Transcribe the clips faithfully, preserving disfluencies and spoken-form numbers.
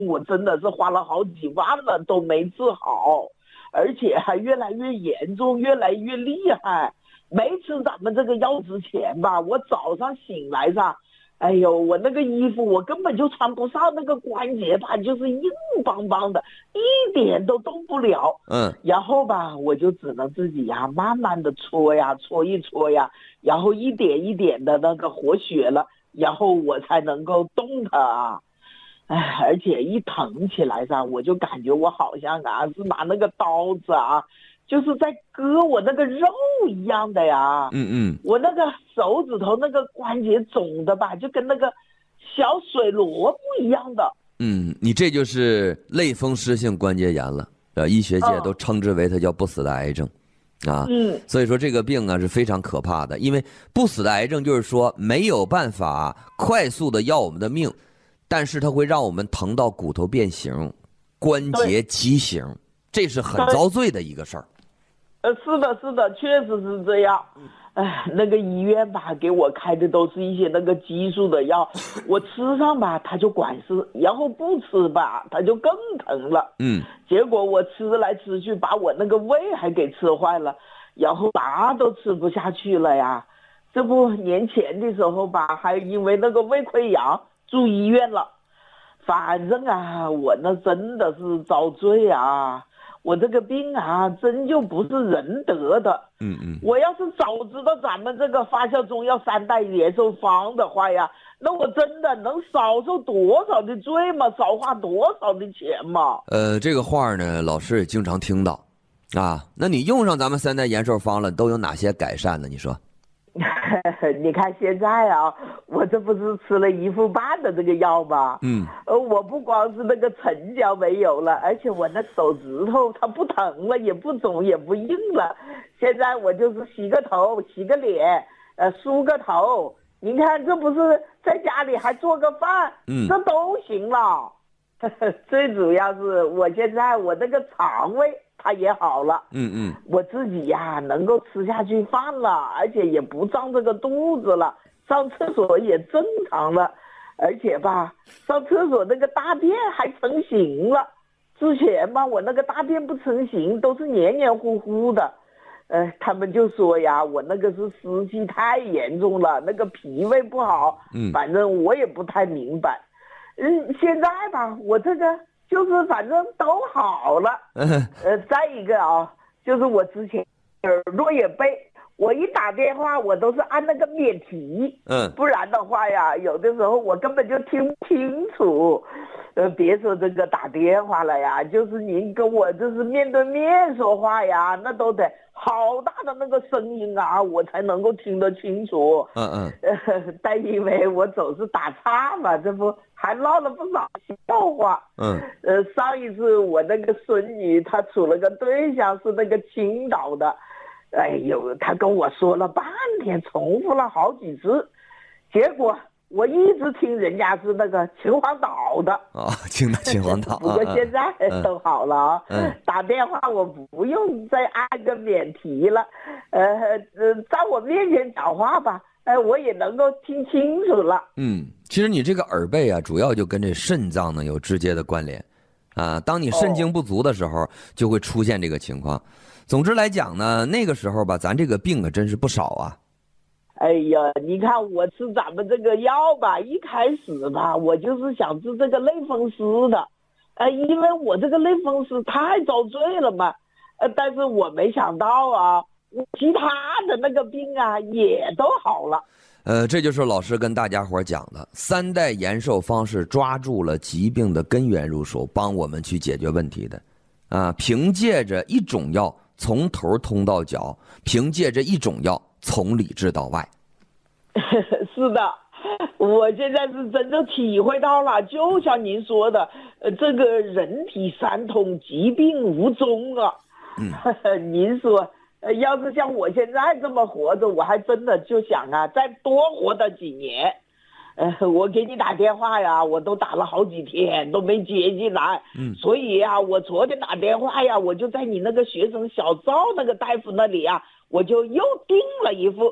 我真的是花了好几万了都没治好，而且还越来越严重，越来越厉害。没吃咱们这个药之前吧，我早上醒来上，哎呦，我那个衣服我根本就穿不上，那个关节吧就是硬邦邦的，一点都动不了。 嗯， 然后吧，我就只能自己呀，慢慢的搓呀，搓一搓呀，然后一点一点的那个活血了，然后我才能够动它啊。哎，而且一疼起来上，我就感觉我好像啊是拿那个刀子啊，就是在割我那个肉一样的呀。 嗯嗯， 我那个手指头那个关节肿的吧，就跟那个小水萝卜一样的。 嗯，你这就是类风湿性关节炎了，呃，医学界都称之为它叫不死的癌症，啊， 嗯， 所以说这个病啊是非常可怕的，因为不死的癌症就是说没有办法快速的要我们的命。但是它会让我们疼到骨头变形、关节畸形，这是很遭罪的一个事儿。 呃，是的，是的，确实是这样。哎，那个医院吧，给我开的都是一些那个激素的药，我吃上吧，它就管事，然后不吃吧，它就更疼了。 嗯， 结果我吃来吃去，把我那个胃还给吃坏了，然后啥都吃不下去了呀。这不年前的时候吧，还因为那个胃溃疡住医院了。反正啊，我那真的是遭罪啊！我这个病啊，真就不是人得的。 嗯嗯。 我要是早知道咱们这个发酵中药三代延寿方的话呀，那我真的能少受多少的罪吗？少花多少的钱吗？ 呃，这个话呢，老师也经常听到，啊，那你用上咱们三代延寿方了，都有哪些改善呢？你说？ 你看现在啊，我这不是吃了一副半的这个药吗？ 嗯， 呃，我不光是那个沉脚没有了，而且我那手指头它不疼了，也不肿，也不硬了。现在我就是洗个头，洗个脸，呃，梳个头。你看，这不是在家里还做个饭， 嗯， 这都行了。最主要是我现在我那个肠胃它也好了， 嗯嗯， 我自己呀能够吃下去饭了，而且也不胀这个肚子了，上厕所也正常了，而且吧，上厕所那个大便还成型了。之前吧，我那个大便不成型，都是黏黏糊糊的。呃，他们就说呀，我那个是湿气太严重了，那个脾胃不好。 嗯， 反正我也不太明白。嗯，现在吧，我这个就是反正都好了。呃，再一个啊，就是我之前耳朵也背，我一打电话我都是按那个免提， 嗯， 不然的话呀，有的时候我根本就听不清楚。呃，别说这个打电话了呀，就是您跟我就是面对面说话呀，那都得好大的那个声音啊，我才能够听得清楚。 嗯嗯。 呃，但因为我总是打岔嘛，这不还闹了不少笑话。 嗯。 呃，上一次我那个孙女她处了个对象是那个青岛的，哎呦，她跟我说了半天，重复了好几次，结果我一直听人家是那个秦皇岛的啊，青岛秦皇岛。 不过现在都好了啊， 嗯， 打电话我不用再按个免提了，呃呃，在我面前讲话吧，呃，我也能够听清楚了。 嗯，其实你这个耳背啊，主要就跟这肾脏呢有直接的关联，啊，当你肾精不足的时候，就会出现这个情况。总之来讲呢，那个时候吧，咱这个病啊真是不少啊。 哎呀，你看我吃咱们这个药吧，一开始吧，我就是想治这个类风湿的，呃，因为我这个类风湿太遭罪了嘛，呃，但是我没想到啊，其他的那个病啊也都好了。 呃，这就是老师跟大家伙讲的三代延寿方式，抓住了疾病的根源入手，帮我们去解决问题的，啊，凭借着一种药从头通到脚，凭借着一种药从里治到外。 是的，我现在是真正体会到了，就像您说的，呃，这个人体三通，疾病无踪啊。嗯，您说，呃，要是像我现在这么活着，我还真的就想啊，再多活的几年。呃，我给你打电话呀，我都打了好几天都没接进来。嗯，所以呀，我昨天打电话呀，我就在你那个学生小赵那个大夫那里呀，我就又订了一副。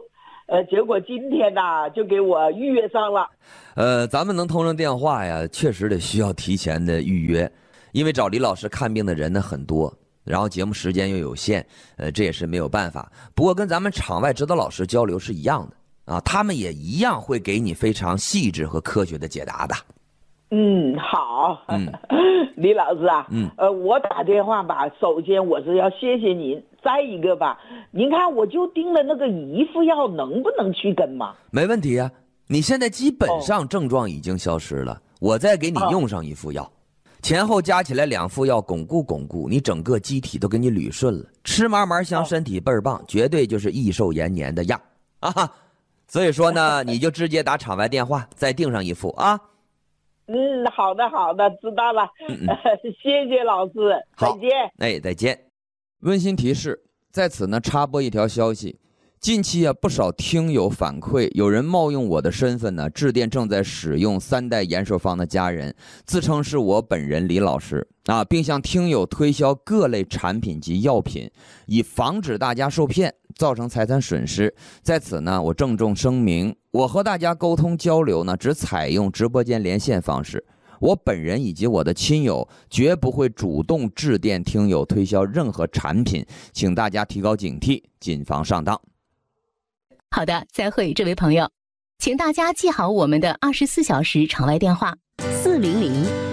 呃，结果今天呢就给我预约上了。 呃，咱们能通上电话呀，确实得需要提前的预约，因为找李老师看病的人呢很多，然后节目时间又有限，呃，这也是没有办法。不过跟咱们场外指导老师交流是一样的啊，他们也一样会给你非常细致和科学的解答的。 嗯，好，嗯、李老师啊，嗯，呃，我打电话吧，首先我是要谢谢您，再一个吧，您看我就订了那个一副药，能不能去跟吗？ 没问题啊，你现在基本上症状已经消失了，哦、我再给你用上一副药，哦、前后加起来两副药，巩固巩固，你整个机体都给你捋顺了，吃嘛嘛香，身体倍儿棒，哦、绝对就是益寿延年的样啊哈！所以说呢，你就直接打场外电话，再订上一副啊。 嗯，好的好的，知道了。嗯嗯谢谢老师，再见。 哎，再见。温馨提示，在此呢插播一条消息，近期啊不少听友反馈，有人冒用我的身份呢致电正在使用三代延寿方的家人，自称是我本人李老师啊，并向听友推销各类产品及药品，以防止大家受骗，造成财产损失。在此呢，我郑重声明，我和大家沟通交流呢，只采用直播间连线方式。我本人以及我的亲友绝不会主动致电听友推销任何产品，请大家提高警惕，谨防上当。 好的，再会，这位朋友，请大家记好我们的二十四小时场外电话：四零零